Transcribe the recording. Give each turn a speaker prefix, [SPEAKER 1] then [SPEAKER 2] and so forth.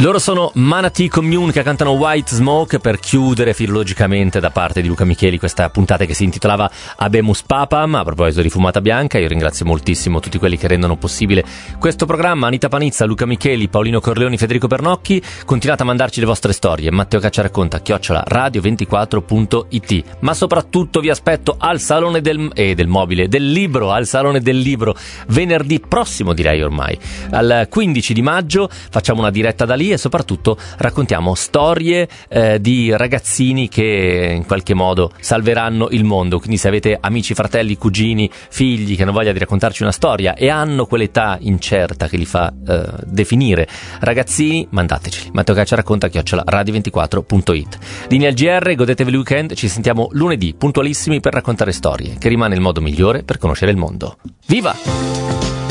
[SPEAKER 1] Loro sono Manatee Commune, che cantano White Smoke per chiudere filologicamente da parte di Luca Micheli questa puntata che si intitolava Habemus Papam. A proposito di Fumata Bianca, io ringrazio moltissimo tutti quelli che rendono possibile questo programma: Anita Panizza, Luca Micheli, Paolino Corleoni, Federico Bernocchi. Continuate a mandarci le vostre storie, Matteo Cacciaracconta @radio24.it. ma soprattutto vi aspetto al Salone del Mobile, del Libro, al Salone del Libro venerdì prossimo, direi ormai, al 15 di maggio. Facciamo una diretta da lì e soprattutto raccontiamo storie di ragazzini che in qualche modo salveranno il mondo. Quindi se avete amici, fratelli, cugini, figli che hanno voglia di raccontarci una storia e hanno quell'età incerta che li fa definire ragazzini, mandateceli. Matteo Cacciaracconta @radio24.it. Linea al GR, godetevi il weekend, ci sentiamo lunedì puntualissimi per raccontare storie, che rimane il modo migliore per conoscere il mondo. Viva!